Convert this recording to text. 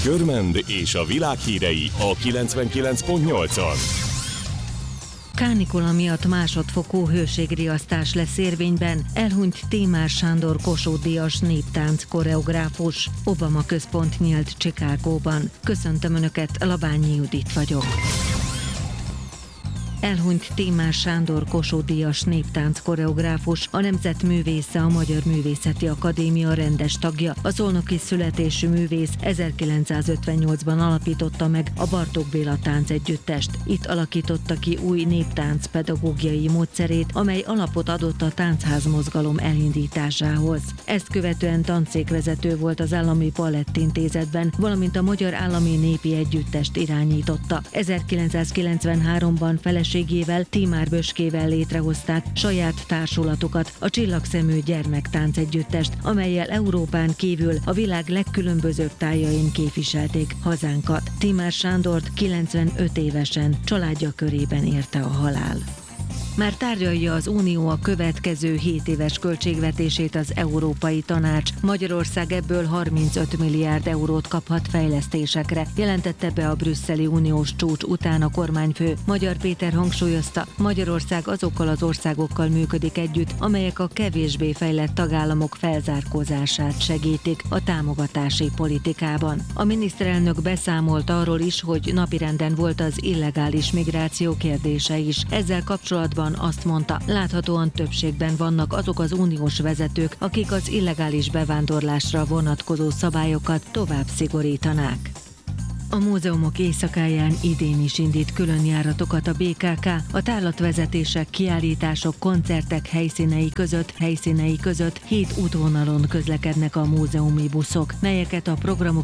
Körmend és a világ hírei a 99.8-on. Kánikula miatt másodfokú hőségriasztás lesz érvényben, elhunyt Tímár Sándor Kossuth-díjas néptánc koreográfus. Obama központ nyílt Chicagóban. Köszöntöm Önöket, Labányi Judit vagyok. Elhunyt Tímár Sándor Kossuth-díjas néptánc koreográfus, a nemzetművésze, a Magyar Művészeti Akadémia rendes tagja. A szolnoki születésű művész 1958-ban alapította meg a Bartók Béla táncegyüttest. Itt alakította ki új néptánc pedagógiai módszerét, amely alapot adott a táncházmozgalom elindításához. Ezt követően tancékvezető volt az Állami Balettintézetben, valamint a Magyar Állami Népi Együttest irányította. 1993-ban feleségével, Tímár Böskével létrehozták saját társulatukat, a Csillagszemű Gyermektáncegyüttest, amellyel Európán kívül a világ legkülönbözőbb tájain képviselték hazánkat. Tímár Sándort 95 évesen családja körében érte a halál. Már tárgyalja az Unió a következő 7 éves költségvetését az Európai Tanács. Magyarország ebből 35 milliárd eurót kaphat fejlesztésekre, jelentette be a brüsszeli uniós csúcs után a kormányfő. Magyar Péter hangsúlyozta, Magyarország azokkal az országokkal működik együtt, amelyek a kevésbé fejlett tagállamok felzárkózását segítik a támogatási politikában. A miniszterelnök beszámolt arról is, hogy napirenden volt az illegális migráció kérdése is. Ezzel kapcsolatban azt mondta, láthatóan többségben vannak azok az uniós vezetők, akik az illegális bevándorlásra vonatkozó szabályokat tovább szigorítanák. A múzeumok éjszakáján idén is indít különjáratokat a BKK, a tárlatvezetések, kiállítások, koncertek helyszínei között 7 útvonalon közlekednek a múzeumi buszok, melyeket a programok